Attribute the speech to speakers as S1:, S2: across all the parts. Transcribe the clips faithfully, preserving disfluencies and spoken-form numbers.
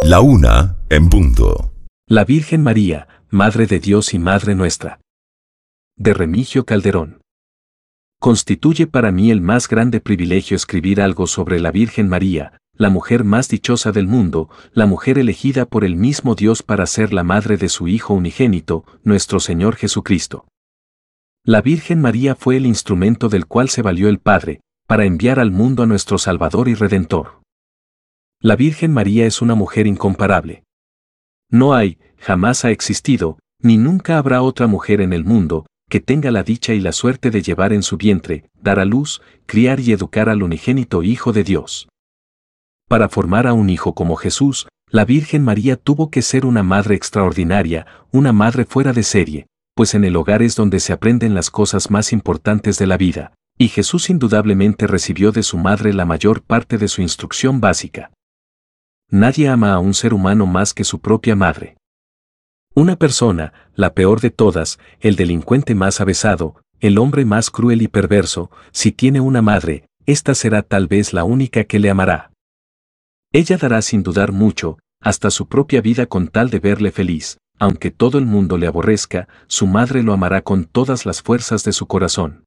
S1: La una en punto.
S2: La Virgen María, Madre de Dios y Madre nuestra. De Remigio Calderón. Constituye para mí el más grande privilegio escribir algo sobre la Virgen María, la mujer más dichosa del mundo, la mujer elegida por el mismo Dios para ser la madre de su Hijo unigénito, nuestro Señor Jesucristo. La Virgen María fue el instrumento del cual se valió el Padre, para enviar al mundo a nuestro Salvador y Redentor. La Virgen María es una mujer incomparable. No hay, jamás ha existido, ni nunca habrá otra mujer en el mundo, que tenga la dicha y la suerte de llevar en su vientre, dar a luz, criar y educar al unigénito Hijo de Dios. Para formar a un hijo como Jesús, la Virgen María tuvo que ser una madre extraordinaria, una madre fuera de serie, pues en el hogar es donde se aprenden las cosas más importantes de la vida, y Jesús indudablemente recibió de su madre la mayor parte de su instrucción básica. Nadie ama a un ser humano más que su propia madre. Una persona, la peor de todas, el delincuente más avesado, el hombre más cruel y perverso, si tiene una madre, esta será tal vez la única que le amará. Ella dará sin dudar mucho, hasta su propia vida con tal de verle feliz, aunque todo el mundo le aborrezca, su madre lo amará con todas las fuerzas de su corazón.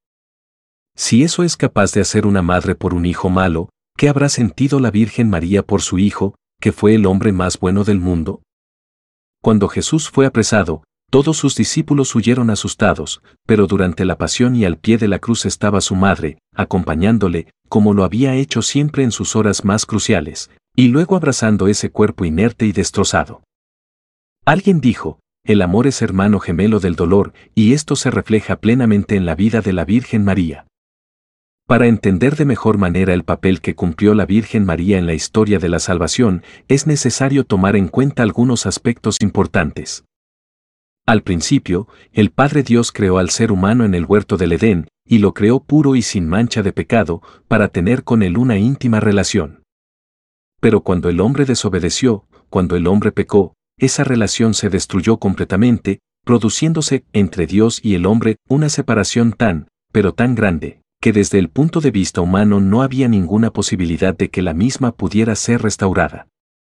S2: Si eso es capaz de hacer una madre por un hijo malo, ¿qué habrá sentido la Virgen María por su hijo, que fue el hombre más bueno del mundo? Cuando Jesús fue apresado, todos sus discípulos huyeron asustados, pero durante la pasión y al pie de la cruz estaba su madre, acompañándole, como lo había hecho siempre en sus horas más cruciales, y luego abrazando ese cuerpo inerte y destrozado. Alguien dijo, el amor es hermano gemelo del dolor, y esto se refleja plenamente en la vida de la Virgen María. Para entender de mejor manera el papel que cumplió la Virgen María en la historia de la salvación, es necesario tomar en cuenta algunos aspectos importantes. Al principio, el Padre Dios creó al ser humano en el huerto del Edén, y lo creó puro y sin mancha de pecado, para tener con él una íntima relación. Pero cuando el hombre desobedeció, cuando el hombre pecó, esa relación se destruyó completamente, produciéndose entre Dios y el hombre una separación tan, pero tan grande, que desde el punto de vista humano no había ninguna posibilidad de que la misma pudiera ser restaurada.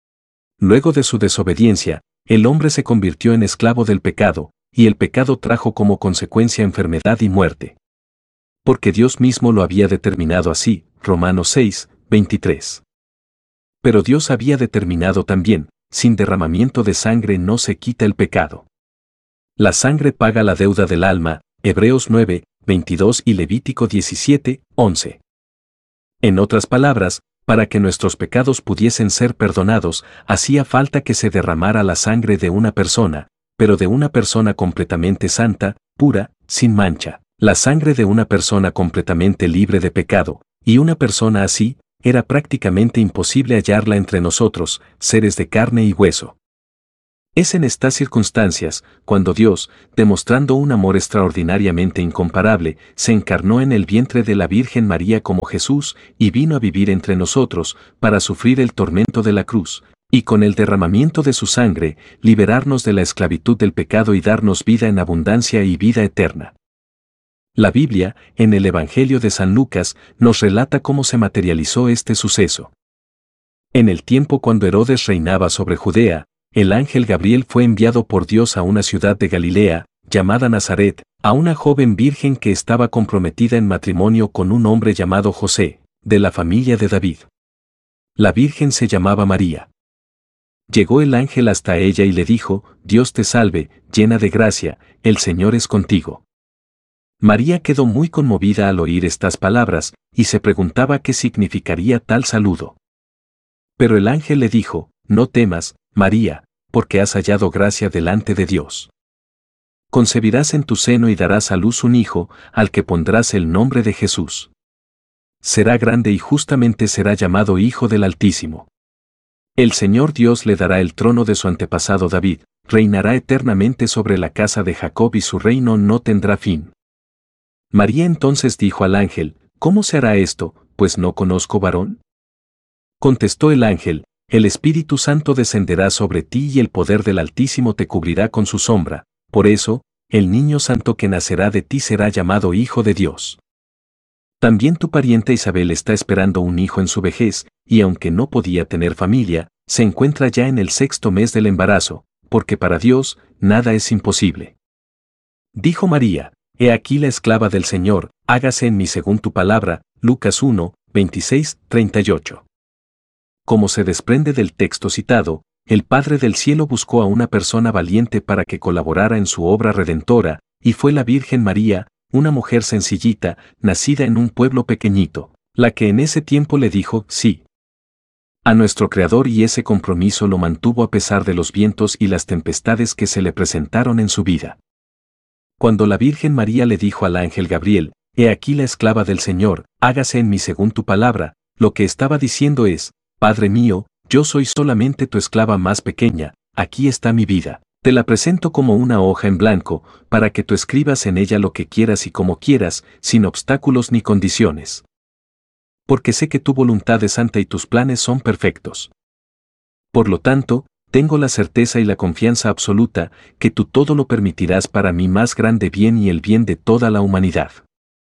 S2: Luego de su desobediencia, el hombre se convirtió en esclavo del pecado, y el pecado trajo como consecuencia enfermedad y muerte. Porque Dios mismo lo había determinado así, Romanos seis, veintitrés. Pero Dios había determinado también, sin derramamiento de sangre no se quita el pecado. La sangre paga la deuda del alma, Hebreos nueve, veintidós y Levítico diecisiete, once. En otras palabras, para que nuestros pecados pudiesen ser perdonados, hacía falta que se derramara la sangre de una persona, pero de una persona completamente santa, pura, sin mancha, la sangre de una persona completamente libre de pecado, y una persona así, era prácticamente imposible hallarla entre nosotros, seres de carne y hueso. Es en estas circunstancias, cuando Dios, demostrando un amor extraordinariamente incomparable, se encarnó en el vientre de la Virgen María como Jesús y vino a vivir entre nosotros para sufrir el tormento de la cruz, y con el derramamiento de su sangre, liberarnos de la esclavitud del pecado y darnos vida en abundancia y vida eterna. La Biblia, en el Evangelio de San Lucas, nos relata cómo se materializó este suceso. En el tiempo cuando Herodes reinaba sobre Judea, el ángel Gabriel fue enviado por Dios a una ciudad de Galilea, llamada Nazaret, a una joven virgen que estaba comprometida en matrimonio con un hombre llamado José, de la familia de David. La virgen se llamaba María. Llegó el ángel hasta ella y le dijo, Dios te salve, llena de gracia, el Señor es contigo. María quedó muy conmovida al oír estas palabras, y se preguntaba qué significaría tal saludo. Pero el ángel le dijo, no temas, María, porque has hallado gracia delante de Dios. Concebirás en tu seno y darás a luz un hijo, al que pondrás el nombre de Jesús. Será grande y justamente será llamado Hijo del Altísimo. El Señor Dios le dará el trono de su antepasado David, reinará eternamente sobre la casa de Jacob y su reino no tendrá fin. María entonces dijo al ángel, ¿cómo se hará esto, pues no conozco varón? Contestó el ángel, el Espíritu Santo descenderá sobre ti y el poder del Altísimo te cubrirá con su sombra, por eso, el niño santo que nacerá de ti será llamado Hijo de Dios. También tu pariente Isabel está esperando un hijo en su vejez, y aunque no podía tener familia, se encuentra ya en el sexto mes del embarazo, porque para Dios nada es imposible. Dijo María: He aquí la esclava del Señor, hágase en mí según tu palabra. Lucas uno, veintiséis, treinta y ocho. Como se desprende del texto citado, el Padre del Cielo buscó a una persona valiente para que colaborara en su obra redentora, y fue la Virgen María, una mujer sencillita, nacida en un pueblo pequeñito, la que en ese tiempo le dijo sí a nuestro Creador, y ese compromiso lo mantuvo a pesar de los vientos y las tempestades que se le presentaron en su vida. Cuando la Virgen María le dijo al ángel Gabriel: He aquí la esclava del Señor, hágase en mí según tu palabra, lo que estaba diciendo es: Padre mío, yo soy solamente tu esclava más pequeña, aquí está mi vida. Te la presento como una hoja en blanco, para que tú escribas en ella lo que quieras y como quieras, sin obstáculos ni condiciones. Porque sé que tu voluntad es santa y tus planes son perfectos. Por lo tanto, tengo la certeza y la confianza absoluta que tú todo lo permitirás para mi más grande bien y el bien de toda la humanidad.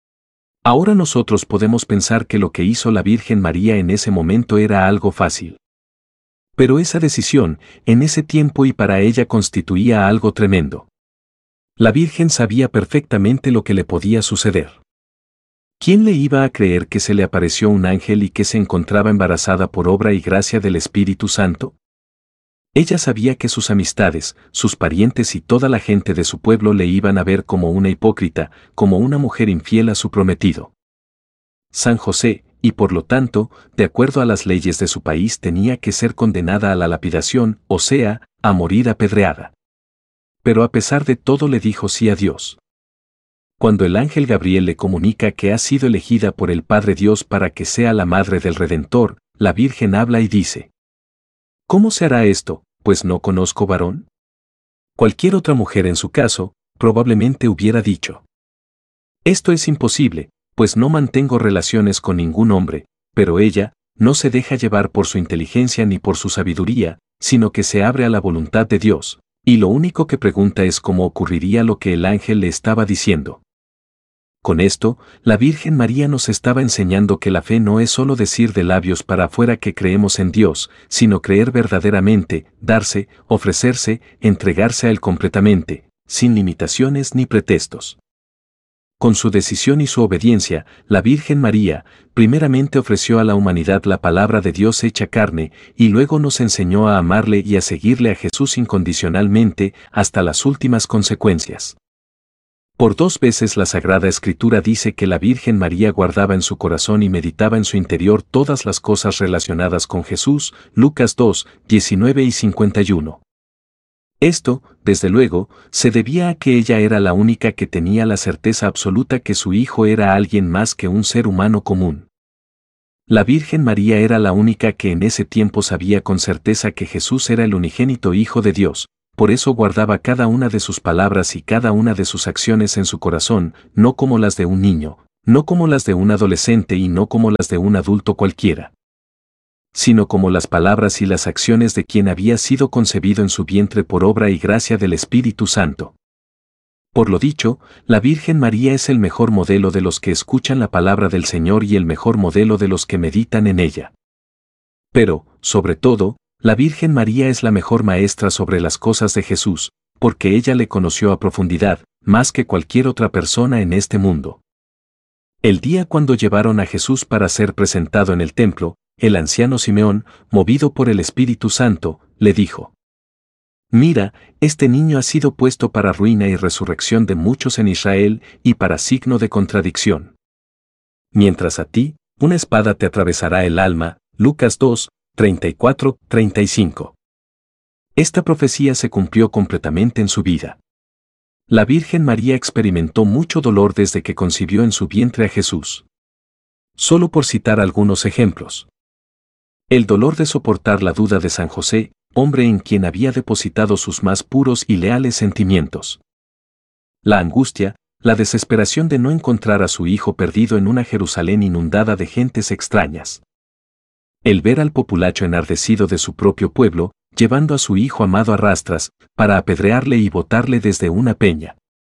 S2: Ahora nosotros podemos pensar que lo que hizo la Virgen María en ese momento era algo fácil. Pero esa decisión, en ese tiempo y para ella, constituía algo tremendo. La Virgen sabía perfectamente lo que le podía suceder. ¿Quién le iba a creer que se le apareció un ángel y que se encontraba embarazada por obra y gracia del Espíritu Santo? Ella sabía que sus amistades, sus parientes y toda la gente de su pueblo le iban a ver como una hipócrita, como una mujer infiel a su prometido. San José, y por lo tanto, de acuerdo a las leyes de su país, tenía que ser condenada a la lapidación, o sea, a morir apedreada. Pero a pesar de todo le dijo sí a Dios. Cuando el ángel Gabriel le comunica que ha sido elegida por el Padre Dios para que sea la madre del Redentor, la Virgen habla y dice: ¿Cómo se hará esto, pues no conozco varón? Cualquier otra mujer en su caso, probablemente hubiera dicho: Esto es imposible, pues no mantengo relaciones con ningún hombre, pero ella no se deja llevar por su inteligencia ni por su sabiduría, sino que se abre a la voluntad de Dios, y lo único que pregunta es cómo ocurriría lo que el ángel le estaba diciendo. Con esto, la Virgen María nos estaba enseñando que la fe no es solo decir de labios para afuera que creemos en Dios, sino creer verdaderamente, darse, ofrecerse, entregarse a Él completamente, sin limitaciones ni pretextos. Con su decisión y su obediencia, la Virgen María, primeramente ofreció a la humanidad la palabra de Dios hecha carne, y luego nos enseñó a amarle y a seguirle a Jesús incondicionalmente hasta las últimas consecuencias. Por dos veces la Sagrada Escritura dice que la Virgen María guardaba en su corazón y meditaba en su interior todas las cosas relacionadas con Jesús, Lucas dos, diecinueve y cincuenta y uno. Esto, desde luego, se debía a que ella era la única que tenía la certeza absoluta que su hijo era alguien más que un ser humano común. La Virgen María era la única que en ese tiempo sabía con certeza que Jesús era el unigénito Hijo de Dios. Por eso guardaba cada una de sus palabras y cada una de sus acciones en su corazón, no como las de un niño, no como las de un adolescente y no como las de un adulto cualquiera, sino como las palabras y las acciones de quien había sido concebido en su vientre por obra y gracia del Espíritu Santo. Por lo dicho, la Virgen María es el mejor modelo de los que escuchan la palabra del Señor y el mejor modelo de los que meditan en ella. Pero, sobre todo, la Virgen María es la mejor maestra sobre las cosas de Jesús, porque ella le conoció a profundidad, más que cualquier otra persona en este mundo. El día cuando llevaron a Jesús para ser presentado en el templo, el anciano Simeón, movido por el Espíritu Santo, le dijo: Mira, este niño ha sido puesto para ruina y resurrección de muchos en Israel y para signo de contradicción. Mientras a ti, una espada te atravesará el alma. Lucas dos, treinta y cuatro, treinta y cinco. Esta profecía se cumplió completamente en su vida. La Virgen María experimentó mucho dolor desde que concibió en su vientre a Jesús. Solo por citar algunos ejemplos. El dolor de soportar la duda de San José, hombre en quien había depositado sus más puros y leales sentimientos. La angustia, la desesperación de no encontrar a su hijo perdido en una Jerusalén inundada de gentes extrañas. El ver al populacho enardecido de su propio pueblo, llevando a su hijo amado a rastras, para apedrearle y botarle desde una peña.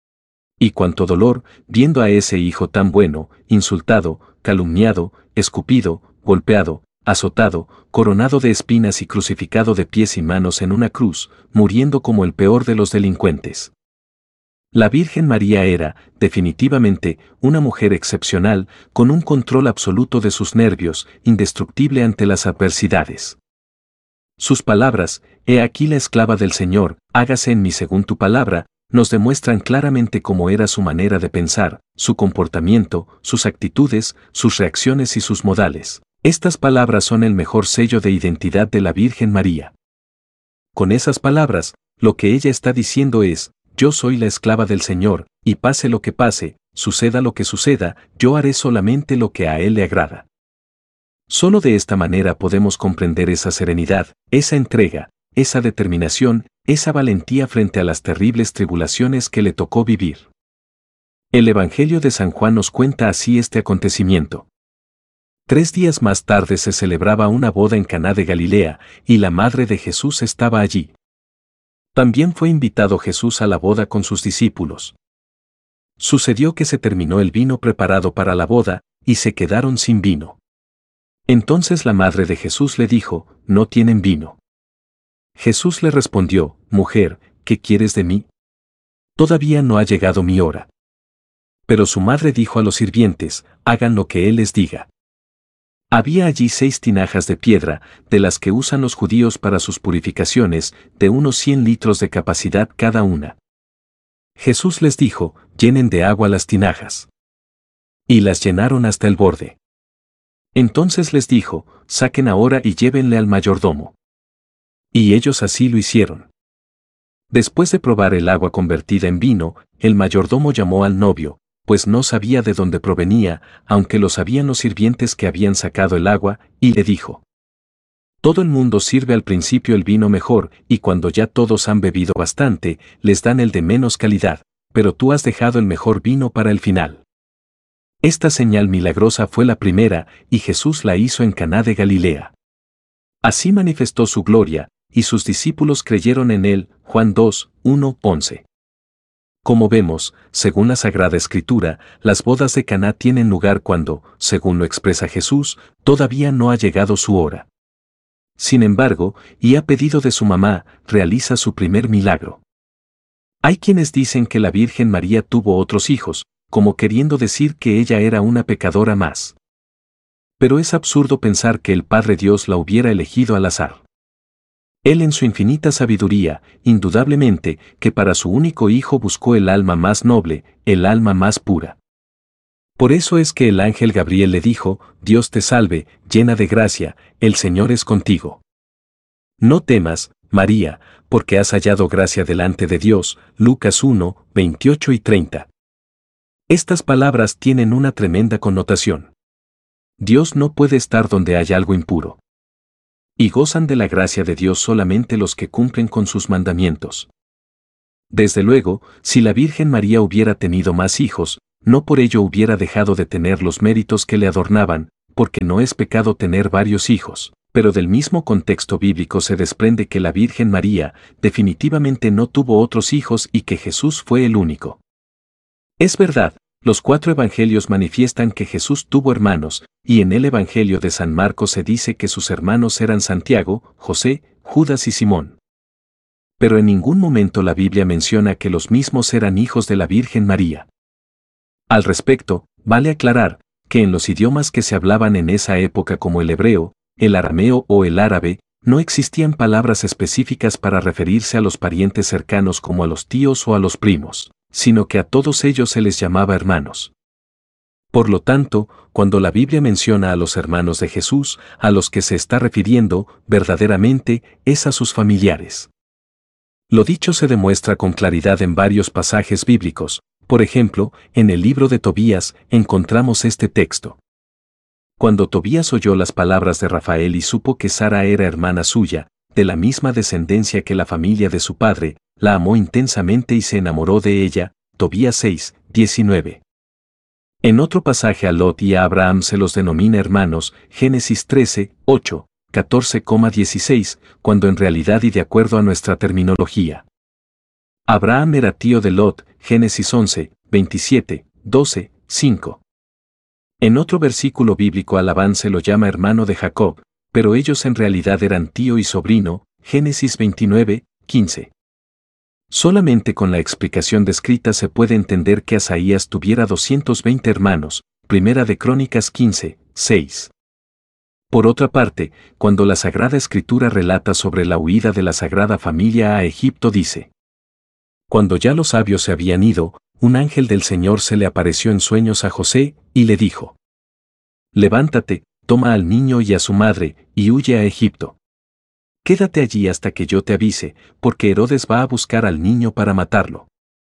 S2: Y cuánto dolor, viendo a ese hijo tan bueno, insultado, calumniado, escupido, golpeado, azotado, coronado de espinas y crucificado de pies y manos en una cruz, muriendo como el peor de los delincuentes. La Virgen María era, definitivamente, una mujer excepcional, con un control absoluto de sus nervios, indestructible ante las adversidades. Sus palabras, «He aquí la esclava del Señor, hágase en mí según tu palabra», nos demuestran claramente cómo era su manera de pensar, su comportamiento, sus actitudes, sus reacciones y sus modales. Estas palabras son el mejor sello de identidad de la Virgen María. Con esas palabras, lo que ella está diciendo es, yo soy la esclava del Señor, y pase lo que pase, suceda lo que suceda, yo haré solamente lo que a Él le agrada. Solo de esta manera podemos comprender esa serenidad, esa entrega, esa determinación, esa valentía frente a las terribles tribulaciones que le tocó vivir. El Evangelio de San Juan nos cuenta así este acontecimiento. Tres días más tarde se celebraba una boda en Caná de Galilea, y la madre de Jesús estaba allí. También fue invitado Jesús a la boda con sus discípulos. Sucedió que se terminó el vino preparado para la boda, y se quedaron sin vino. Entonces la madre de Jesús le dijo, «No tienen vino». Jesús le respondió, «Mujer, ¿qué quieres de mí? Todavía no ha llegado mi hora». Pero su madre dijo a los sirvientes, «Hagan lo que Él les diga». Había allí seis tinajas de piedra, de las que usan los judíos para sus purificaciones, de unos cien litros de capacidad cada una. Jesús les dijo, llenen de agua las tinajas. Y las llenaron hasta el borde. Entonces les dijo, saquen ahora y llévenle al mayordomo. Y ellos así lo hicieron. Después de probar el agua convertida en vino, el mayordomo llamó al novio, pues no sabía de dónde provenía, aunque lo sabían los sirvientes que habían sacado el agua, y le dijo: todo el mundo sirve al principio el vino mejor, y cuando ya todos han bebido bastante, les dan el de menos calidad, pero tú has dejado el mejor vino para el final. Esta señal milagrosa fue la primera, y Jesús la hizo en Caná de Galilea. Así manifestó su gloria, y sus discípulos creyeron en él. Juan dos, uno, once. Como vemos, según la Sagrada Escritura, las bodas de Caná tienen lugar cuando, según lo expresa Jesús, todavía no ha llegado su hora. Sin embargo, y a pedido de su mamá, realiza su primer milagro. Hay quienes dicen que la Virgen María tuvo otros hijos, como queriendo decir que ella era una pecadora más. Pero es absurdo pensar que el Padre Dios la hubiera elegido al azar. Él en su infinita sabiduría, indudablemente, que para su único hijo buscó el alma más noble, el alma más pura. Por eso es que el ángel Gabriel le dijo: Dios te salve, llena de gracia, el Señor es contigo. No temas, María, porque has hallado gracia delante de Dios. Lucas uno, veintiocho y treinta. Estas palabras tienen una tremenda connotación. Dios no puede estar donde haya algo impuro. Y gozan de la gracia de Dios solamente los que cumplen con sus mandamientos. Desde luego, si la Virgen María hubiera tenido más hijos, no por ello hubiera dejado de tener los méritos que le adornaban, porque no es pecado tener varios hijos, pero del mismo contexto bíblico se desprende que la Virgen María definitivamente no tuvo otros hijos y que Jesús fue el único. Es verdad, los cuatro evangelios manifiestan que Jesús tuvo hermanos, y en el Evangelio de San Marcos se dice que sus hermanos eran Santiago, José, Judas y Simón. Pero en ningún momento la Biblia menciona que los mismos eran hijos de la Virgen María. Al respecto, vale aclarar que en los idiomas que se hablaban en esa época como el hebreo, el arameo o el árabe, no existían palabras específicas para referirse a los parientes cercanos como a los tíos o a los primos, sino que a todos ellos se les llamaba hermanos. Por lo tanto, cuando la Biblia menciona a los hermanos de Jesús, a los que se está refiriendo, verdaderamente, es a sus familiares. Lo dicho se demuestra con claridad en varios pasajes bíblicos. Por ejemplo, en el libro de Tobías encontramos este texto. Cuando Tobías oyó las palabras de Rafael y supo que Sara era hermana suya, de la misma descendencia que la familia de su padre, la amó intensamente y se enamoró de ella. Tobías seis, diecinueve. En otro pasaje a Lot y a Abraham se los denomina hermanos. Génesis trece, ocho, catorce, dieciséis, cuando en realidad y de acuerdo a nuestra terminología, Abraham era tío de Lot. Génesis once, veintisiete, doce, cinco. En otro versículo bíblico a Labán se lo llama hermano de Jacob. pero ellos en realidad eran tío y sobrino, Génesis veintinueve, quince. Solamente con la explicación descrita se puede entender que Asaías tuviera doscientos veinte hermanos, Primera de Crónicas quince, seis. Por otra parte, cuando la Sagrada Escritura relata sobre la huida de la Sagrada Familia a Egipto dice: Cuando ya los sabios se habían ido, un ángel del Señor se le apareció en sueños a José, y le dijo: Levántate, toma al niño y a su madre, y huye a Egipto. Quédate allí hasta que yo te avise, porque Herodes va a buscar al niño para matarlo.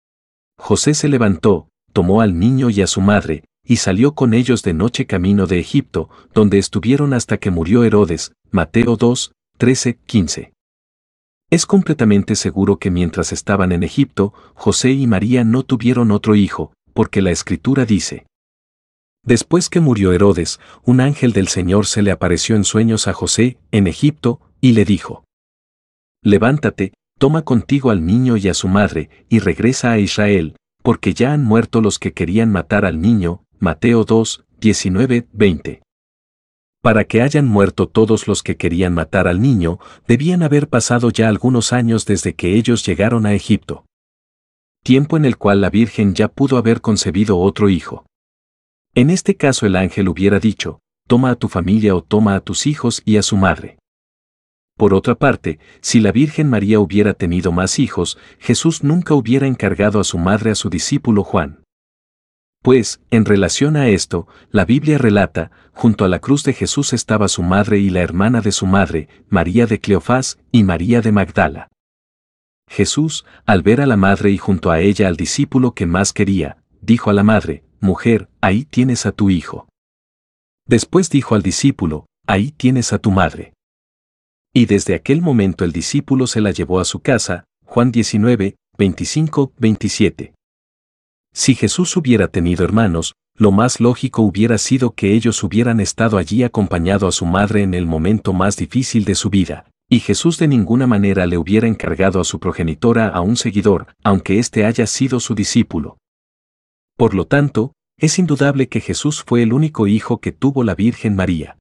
S2: José se levantó, tomó al niño y a su madre, y salió con ellos de noche camino de Egipto, donde estuvieron hasta que murió Herodes. Mateo dos, trece, quince. Es completamente seguro que mientras estaban en Egipto, José y María no tuvieron otro hijo, porque la Escritura dice: Después que murió Herodes, un ángel del Señor se le apareció en sueños a José, en Egipto, y le dijo: Levántate, toma contigo al niño y a su madre, y regresa a Israel, porque ya han muerto los que querían matar al niño. Mateo dos, diecinueve, veinte. Para que hayan muerto todos los que querían matar al niño, debían haber pasado ya algunos años desde que ellos llegaron a Egipto. Tiempo en el cual la Virgen ya pudo haber concebido otro hijo. En este caso el ángel hubiera dicho: toma a tu familia o toma a tus hijos y a su madre. Por otra parte, si la Virgen María hubiera tenido más hijos, Jesús nunca hubiera encargado a su madre a su discípulo Juan. Pues, en relación a esto, la Biblia relata: junto a la cruz de Jesús estaba su madre y la hermana de su madre, María de Cleofás y María de Magdala. Jesús, al ver a la madre y junto a ella al discípulo que más quería, dijo a la madre: Mujer, ahí tienes a tu hijo. Después dijo al discípulo: Ahí tienes a tu madre. Y desde aquel momento el discípulo se la llevó a su casa. Juan diecinueve, veinticinco, veintisiete. Si Jesús hubiera tenido hermanos, lo más lógico hubiera sido que ellos hubieran estado allí acompañado a su madre en el momento más difícil de su vida, y Jesús de ninguna manera le hubiera encargado a su progenitora a un seguidor, aunque éste haya sido su discípulo. Por lo tanto, es indudable que Jesús fue el único hijo que tuvo la Virgen María.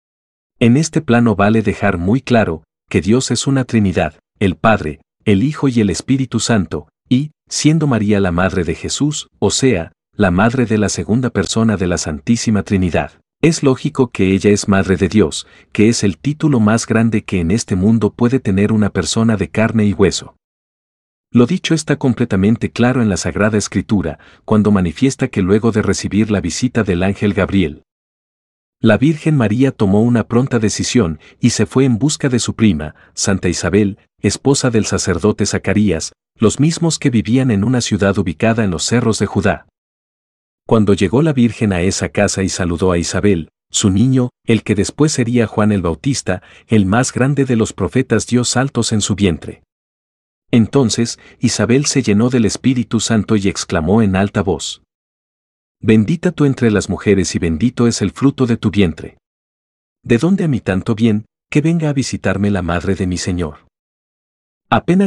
S2: En este plano vale dejar muy claro que Dios es una Trinidad, el Padre, el Hijo y el Espíritu Santo, y, siendo María la madre de Jesús, o sea, la madre de la segunda persona de la Santísima Trinidad, es lógico que ella es Madre de Dios, que es el título más grande que en este mundo puede tener una persona de carne y hueso. Lo dicho está completamente claro en la Sagrada Escritura, cuando manifiesta que luego de recibir la visita del ángel Gabriel, la Virgen María tomó una pronta decisión y se fue en busca de su prima, Santa Isabel, esposa del sacerdote Zacarías, los mismos que vivían en una ciudad ubicada en los cerros de Judá. Cuando llegó la Virgen a esa casa y saludó a Isabel, su niño, el que después sería Juan el Bautista, el más grande de los profetas, dio saltos en su vientre. Entonces, Isabel se llenó del Espíritu Santo y exclamó en alta voz: Bendita tú entre las mujeres y bendito es el fruto de tu vientre. ¿De dónde a mí tanto bien, que venga a visitarme la madre de mi Señor? Apenas